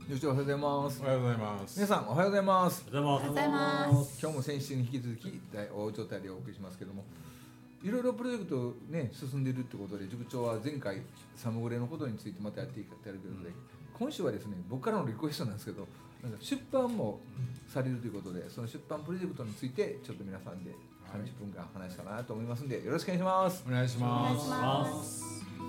おはようございます。 おはようございます。 皆さんおはようございます。 おはようございます。 今日も先週に引き続き大状態でお送りしますけども、いろいろプロジェクトね進んでいるということで、塾長は前回サムグレのことについてまたやっていただくということで、今週はですね僕からのリクエストなんですけど、なんか出版もされるということで、その出版プロジェクトについてちょっと皆さんで30分間話したかなと思いますので、よろしくお願いします。 お願いします。 お願いします。